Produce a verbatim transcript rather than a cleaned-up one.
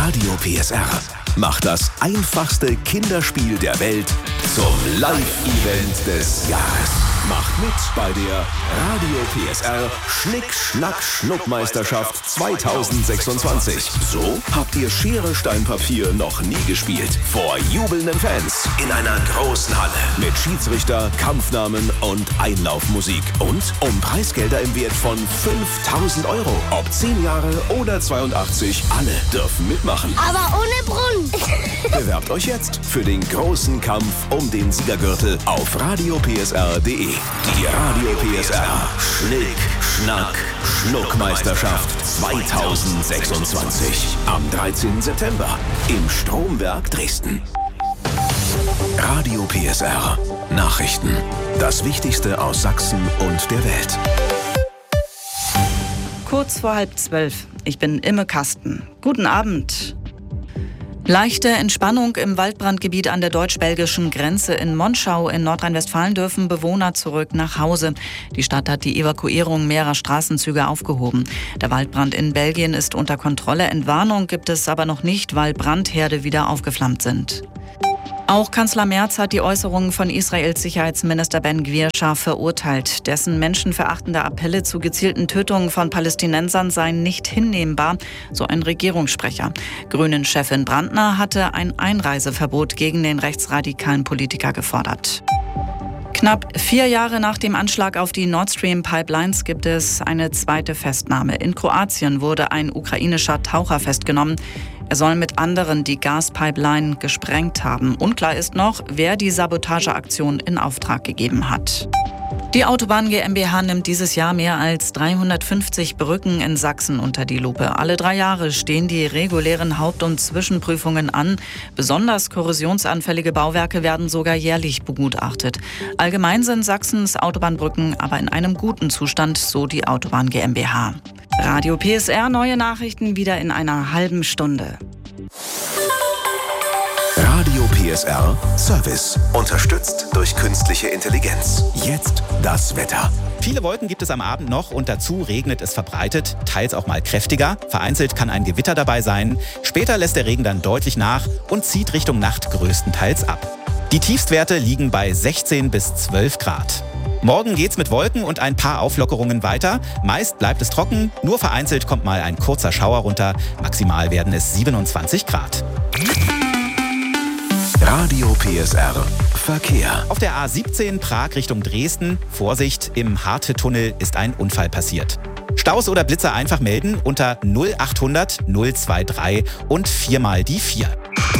Radio P S R macht das einfachste Kinderspiel der Welt zum Live-Event des Jahres. Macht mit bei der Radio P S R Schnick-Schnack-Schnuck-Meisterschaft zweitausendsechsundzwanzig. So habt ihr Schere, Stein, Papier noch nie gespielt. Vor jubelnden Fans in einer großen Halle mit Schiedsrichter, Kampfnamen und Einlaufmusik. Und um Preisgelder im Wert von fünftausend Euro. Ob zehn Jahre oder zweiundachtzig, alle dürfen mitmachen. Aber ohne Brunnen. Bewerbt euch jetzt für den großen Kampf um den Siegergürtel auf radio p s r punkt d e. Die Radio P S R Schnick, Schnack, Schnuck-Meisterschaft zweitausendsechsundzwanzig. Am dreizehnten September im Stromwerk Dresden. Radio P S R Nachrichten. Das Wichtigste aus Sachsen und der Welt. Kurz vor halb zwölf. Ich bin Imme Kasten. Guten Abend. Leichte Entspannung im Waldbrandgebiet an der deutsch-belgischen Grenze in Monschau in Nordrhein-Westfalen dürfen Bewohner zurück nach Hause. Die Stadt hat die Evakuierung mehrerer Straßenzüge aufgehoben. Der Waldbrand in Belgien ist unter Kontrolle. Entwarnung gibt es aber noch nicht, weil Brandherde wieder aufgeflammt sind. Auch Kanzler Merz hat die Äußerungen von Israels Sicherheitsminister Ben Gvir scharf verurteilt. Dessen menschenverachtende Appelle zu gezielten Tötungen von Palästinensern seien nicht hinnehmbar, so ein Regierungssprecher. Grünen-Chefin Brandner hatte ein Einreiseverbot gegen den rechtsradikalen Politiker gefordert. Knapp vier Jahre nach dem Anschlag auf die Nord Stream Pipelines gibt es eine zweite Festnahme. In Kroatien wurde ein ukrainischer Taucher festgenommen. Er soll mit anderen die Gaspipeline gesprengt haben. Unklar ist noch, wer die Sabotageaktion in Auftrag gegeben hat. Die Autobahn GmbH nimmt dieses Jahr mehr als dreihundertfünfzig Brücken in Sachsen unter die Lupe. Alle drei Jahre stehen die regulären Haupt- und Zwischenprüfungen an. Besonders korrosionsanfällige Bauwerke werden sogar jährlich begutachtet. Allgemein sind Sachsens Autobahnbrücken aber in einem guten Zustand, so die Autobahn GmbH. Radio P S R, neue Nachrichten wieder in einer halben Stunde. Radio P S R Service. Unterstützt durch künstliche Intelligenz. Jetzt das Wetter. Viele Wolken gibt es am Abend noch und dazu regnet es verbreitet, teils auch mal kräftiger. Vereinzelt kann ein Gewitter dabei sein. Später lässt der Regen dann deutlich nach und zieht Richtung Nacht größtenteils ab. Die Tiefstwerte liegen bei sechzehn bis zwölf Grad. Morgen geht's mit Wolken und ein paar Auflockerungen weiter. Meist bleibt es trocken, nur vereinzelt kommt mal ein kurzer Schauer runter. Maximal werden es siebenundzwanzig Grad. Radio P S R Verkehr. Auf der A siebzehn Prag Richtung Dresden. Vorsicht, im Harte-Tunnel ist ein Unfall passiert. Staus oder Blitzer einfach melden unter null achthundert null drei drei und viermal die vier.